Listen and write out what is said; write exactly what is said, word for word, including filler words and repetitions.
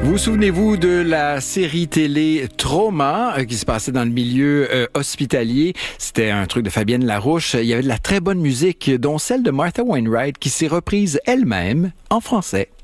Vous souvenez-vous de la série télé Trauma euh, qui se passait dans le milieu euh, hospitalier? C'était un truc de Fabienne Larouche. Il y avait de la très bonne musique, dont celle de Martha Wainwright qui s'est reprise elle-même en français.